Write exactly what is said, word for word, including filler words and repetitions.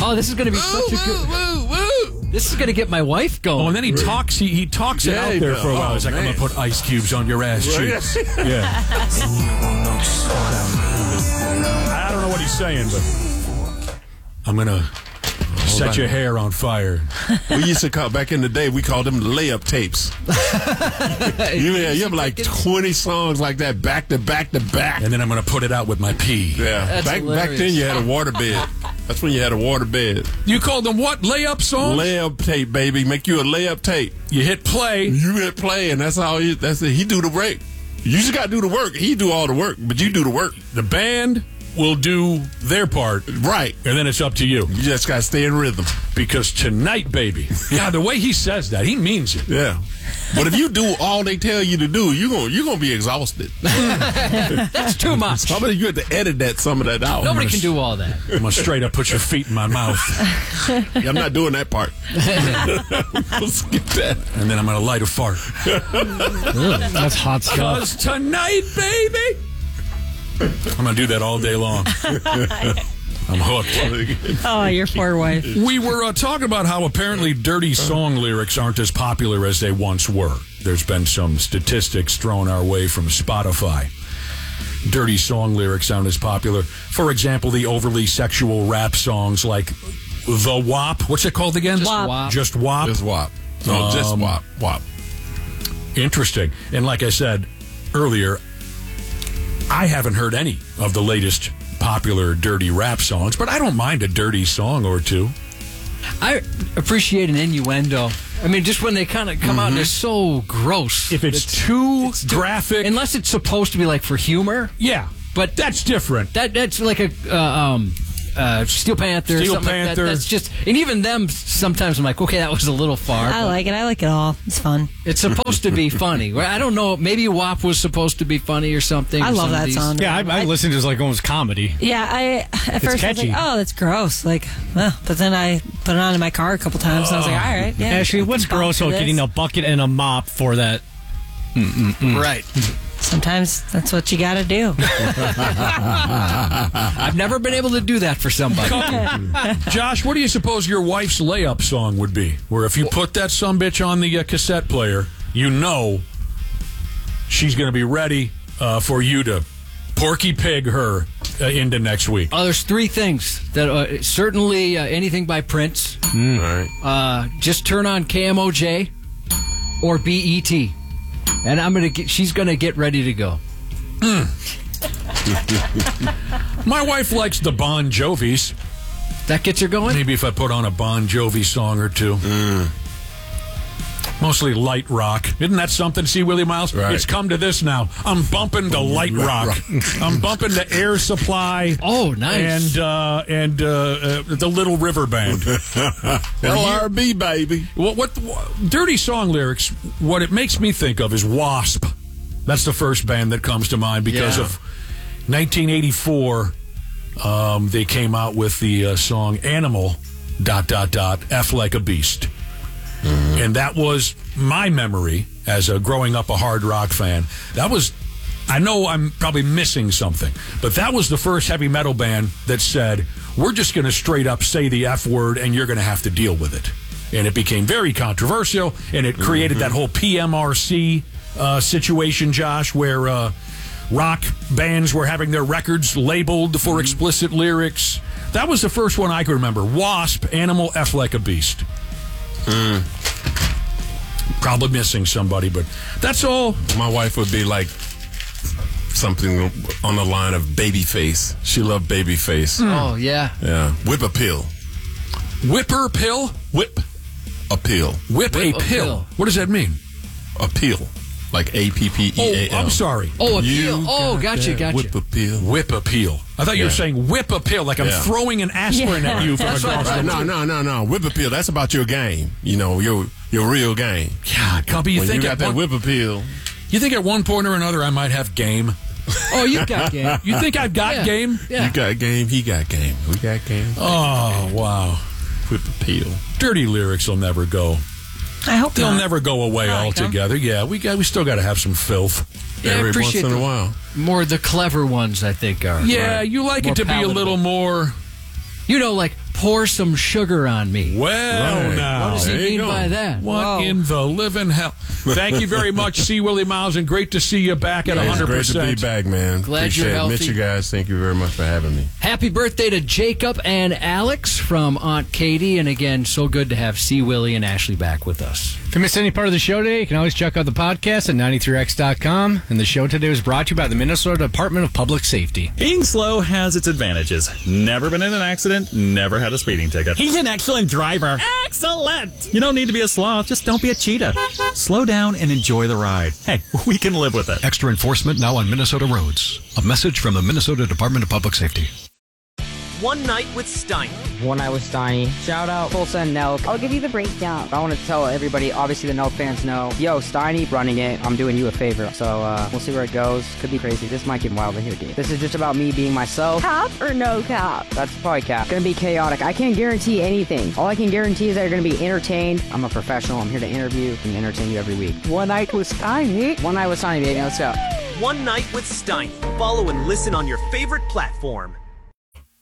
Oh, this is going to be such a good... Woo, woo, woo. This is going to get my wife going. Oh, and then he talks. He, he talks it Yeah, out he there does. for a while. Oh, He's like, man. "I'm gonna put ice cubes on your ass cheeks." Yeah. I don't know what he's saying, but I'm gonna set your hair on fire. We used to call, back in the day, we called them layup tapes. you, yeah, you have like twenty songs like that back to back to back. And then I'm gonna put it out with my pee. Yeah, That's back back hilarious. then you had a water bed. That's when you had a water bed. You called them what? Layup songs? Layup tape, baby. Make you a layup tape. You hit play. You hit play, and that's all. He, that's it. He do the work. You just got to do the work. He do all the work, but you do the work. The band will do their part, Right. and then it's up to you. You just got to stay in rhythm. Because tonight, baby. Yeah, the way he says that, he means it. Yeah. But if you do all they tell you to do, you're going you're gonna be exhausted. That's too much. Somebody, you have to edit that some of that out. Nobody can do all that. I'm gonna straight up put your feet in my mouth, I'm not doing that part. Let's skip that. and then I'm gonna light a fart. That's hot stuff. Cause tonight, baby, I'm gonna do that all day long. I'm hooked. Oh, your poor wife. We were uh, talking about how apparently dirty song lyrics aren't as popular as they once were. There's been some statistics thrown our way from Spotify. Dirty song lyrics aren't as popular. For example, the overly sexual rap songs like The W A P. What's it called again? Just W A P. W A P. Just W A P. Just W A P. No, just Um, W A P. W A P. Interesting. And like I said earlier, I haven't heard any of the latest popular dirty rap songs, but I don't mind a dirty song or two. I appreciate an innuendo. I mean, just when they kind of come out, they're so gross. If it's, too it's too- graphic, Unless it's supposed to be like for humor. yeah, But that's different. That That's like a uh, um, uh, Steel Panther. Steel something Panther. Like that. That's just, and even them, sometimes I'm like, okay, that was a little far. I but like it. I like it all. It's fun. It's supposed to be funny. Well, I don't know. Maybe W A P was supposed to be funny or something. I or love some of that these- song. Yeah, I, I listened to it like almost comedy. Yeah, I at first I was catchy. like, oh, that's gross. Like, well, but then I put it on in my car a couple times, and I was like, all right, yeah. Ashley, I what's can bump gross to about this. getting a bucket and a mop for that? Right. Sometimes that's what you got to do. I've never been able to do that for somebody. Josh, what do you suppose your wife's layup song would be? Where if you put that sumbitch on the uh, cassette player, you know she's going to be ready uh, for you to Porky Pig her uh, into next week. Oh, there's three things that uh, certainly uh, anything by Prince. All right. Uh, just turn on K M O J or B E T, and I'm gonna get. She's gonna get ready to go. My wife likes the Bon Jovis. That gets her going. Maybe if I put on a Bon Jovi song or two. Mostly light rock. Isn't that something? See, Willie Miles? Right. It's come to this now. I'm bumping to light rock. I'm bumping to Air Supply. Oh, nice. And uh, and uh, uh, the Little River Band. L R B, baby. What, what, what dirty song lyrics? What it makes me think of is Wasp. That's the first band that comes to mind because Yeah. of nineteen eighty-four. Um, they came out with the uh, song "Animal." Dot dot dot. F like a beast. Mm-hmm. And that was my memory as a growing up a hard rock fan. That was, I know I'm probably missing something, but that was the first heavy metal band that said, we're just going to straight up say the F word and you're going to have to deal with it. And it became very controversial, and it created Mm-hmm. that whole P M R C uh, situation, Josh, where uh, rock bands were having their records labeled for Mm-hmm. explicit lyrics. That was the first one I can remember. Wasp, Animal, F like a beast. Mm. Probably missing somebody, but that's all. My wife would be like something on the line of Babyface. She loved Babyface. Oh yeah. Yeah. Whip a pill. Whipper pill? Whip a pill. Whip, Whip a, a pill. pill. What does that mean? A pill. Like A P P E A Oh, L. I'm sorry. Oh, a You peel. Oh, got gotcha, that gotcha. Whip a pill. Whip a peel. I thought you were Yeah. saying whip a pill, like I'm Yeah. throwing an aspirin Yeah. at you from That's across right. the Right, no, no, no, no. Whip a pill. That's about your game. You know, your your real game. God, Cubby, you when think you got at that one, whip a pill. you think at one point or another I might have game? Oh, you've got game. You think I've got Yeah. game? Yeah. You got game. He got game. We got game. Oh, wow. Whip a pill. Dirty lyrics will never go. I hope They'll not. never go away I like them. altogether. Yeah, we got we still got to have some filth. Yeah, I Every once appreciate in a the- while. More the clever ones, I think, are. Yeah, are you like more it to be a palatable. little more You know, like, pour some sugar on me. Well, Right. now. What does he there you mean go. by that? What Whoa. in the living hell? Thank you very much, C. Willie Miles, and great to see you back at It's one hundred great to percent. be back, man. Glad Appreciate you're it. healthy. Miss you guys. Thank you very much for having me. Happy birthday to Jacob and Alex from Aunt Katie. And again, so good to have C. Willie and Ashley back with us. If you missed any part of the show today, you can always check out the podcast at ninety-three x dot com. And the show today was brought to you by the Minnesota Department of Public Safety. Being slow has its advantages. Never been in an accident, never had a speeding ticket. He's an excellent driver. Excellent! You don't need to be a sloth, just don't be a cheetah. Slow down and enjoy the ride. Hey, we can live with it. Extra enforcement now on Minnesota roads. A message from the Minnesota Department of Public Safety. One Night with Steiny. One Night with Steiny. Shout out Tulsa and Nelk. I'll give you the breakdown. I want to tell everybody, obviously the Nelk fans know, yo, Steiny running it, I'm doing you a favor. So uh, we'll see where it goes. Could be crazy. This might get wild in here, dude. This is just about me being myself. Cap or no cap? That's probably cap. Gonna be chaotic. I can't guarantee anything. All I can guarantee is that you're gonna be entertained. I'm a professional. I'm here to interview and entertain you every week. One Night with Steiny. One Night with Steiny, baby. Let's go. One Night with Steiny. Follow and listen on your favorite platform.